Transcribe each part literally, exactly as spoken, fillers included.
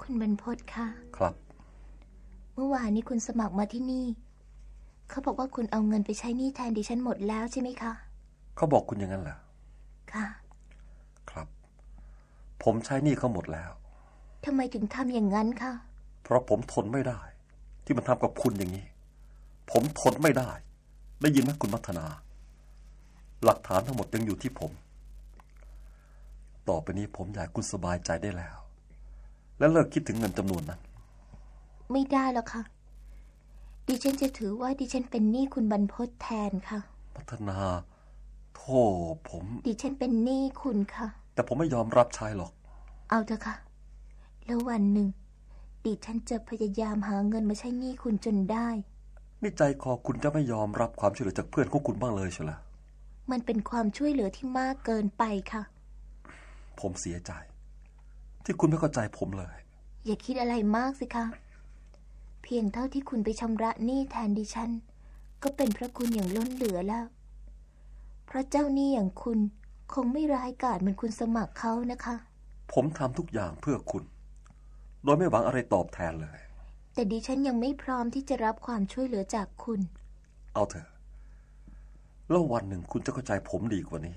คุณบรรพตค่ะครับเมื่อวานนี้คุณสมัครมาที่นี่เขาบอกว่าคุณเอาเงินไปใช้หนี้แทนดิฉันหมดแล้วใช่ไหมคะเขาบอกคุณอย่างนั้นเหรอค่ะครับผมใช้หนี้เขาหมดแล้วทำไมถึงทำอย่างนั้นคะเพราะผมทนไม่ได้ที่มันทำกับคุณอย่างนี้ผมทนไม่ได้ได้ยินไหมคุณมัทนาหลักฐานทั้งหมดยังอยู่ที่ผมต่อไปนี้ผมอยากคุณสบายใจได้แล้วและเลิกคิดถึงเงินจำนวนนั้นไม่ได้แล้วค่ะดิฉันจะถือว่าดิฉันเป็นหนี้คุณบรรพตแทนค่ะมัทนาโธ่ผมดิฉันเป็นหนี้คุณค่ะแต่ผมไม่ยอมรับใช้หรอกเอาเถอะค่ะแล้ววันหนึ่งดิฉันจะพยายามหาเงินมาใช้หนี้คุณจนได้นี่ใจคอคุณจะไม่ยอมรับความช่วยเหลือจากเพื่อนของคุณบ้างเลยใช่ไหมมันเป็นความช่วยเหลือที่มากเกินไปค่ะผมเสียใจที่คุณไม่เข้าใจผมเลยอย่าคิดอะไรมากสิคะเพียงเท่าที่คุณไปชำระหนี้แทนดิฉันก็เป็นพระคุณอย่างล้นเหลือแล้วเพราะเจ้าหนี้อย่างคุณคงไม่ร้ายกาจเหมือนคุณสมัครเขานะคะผมทำทุกอย่างเพื่อคุณโดยไม่หวังอะไรตอบแทนเลยแต่ดิฉันยังไม่พร้อมที่จะรับความช่วยเหลือจากคุณเอาเถอะแล้ววันหนึ่งคุณจะเข้าใจผมดีกว่านี้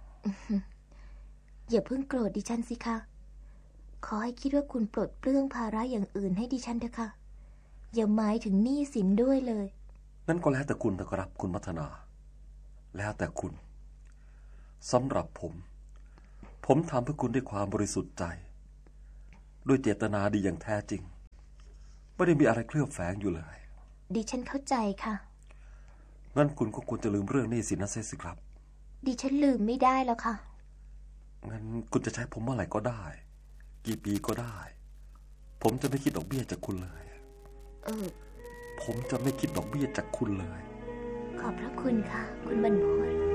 อย่าเพิ่งโกรธดิฉันสิคะขอให้คิดว่าคุณปลดเปลื้องภาระอย่างอื่นให้ดิฉันเถอะค่ะอย่าหมายถึงหนี้สินด้วยเลยนั่นก็แล้วแต่คุณนะครับคุณมัทนาแล้วแต่คุณสำหรับผมผมทำเพื่อคุณด้วยความบริสุทธิ์ใจด้วยเจตนาดีอย่างแท้จริงไม่ได้มีอะไรเคลือบแฝงอยู่เลยดิฉันเข้าใจค่ะงั้นคุณก็ควรจะลืมเรื่องหนี้สินนั้นเสียสิครับดิฉันลืมไม่ได้แล้วค่ะงั้นคุณจะใช้ผมเมื่อไหร่ก็ได้กี่ปีก็ได้ผมจะไม่คิดดอกเบี้ยจากคุณเลยเออผมจะไม่คิดดอกเบี้ยจากคุณเลยขอบพระคุณค่ะคุณบรรพต